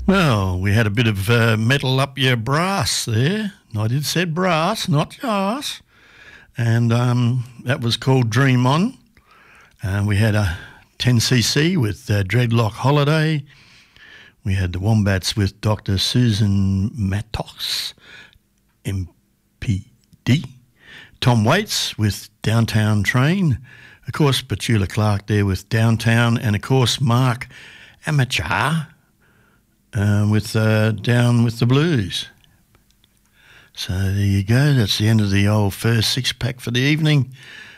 Well, we had a bit of metal up your brass there. I did said brass, not jazz. And that was called Dream On. We had a 10cc with Dreadlock Holiday. We had the Wombats with Dr. Susan Mattox, MPD. Tom Waits with Downtown Train. Of course, Petula Clark there with Downtown. And, of course, Mark Amateur with Down with the Blues. So there you go. That's the end of the old first six-pack for the evening.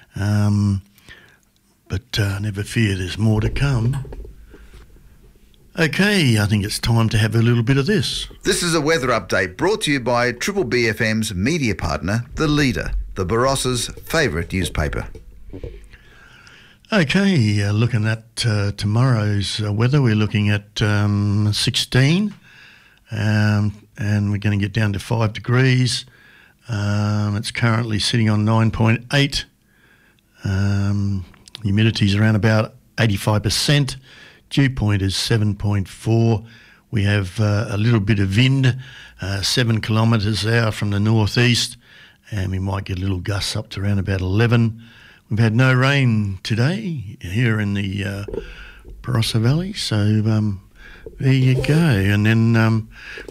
But never fear, there's more to come. Okay, I think it's time to have a little bit of this. This is a weather update brought to you by Triple BFM's media partner, The Leader, the Barossa's favourite newspaper. Okay, looking at tomorrow's weather, we're looking at 16, and we're going to get down to 5 degrees. It's currently sitting on 9.8. Humidity's around about 85%. Dew point is 7.4. We have a little bit of wind, 7 kilometres an hour from the northeast, and we might get a little gusts up to around about 11. We've had no rain today here in the Barossa Valley, so there you go. And then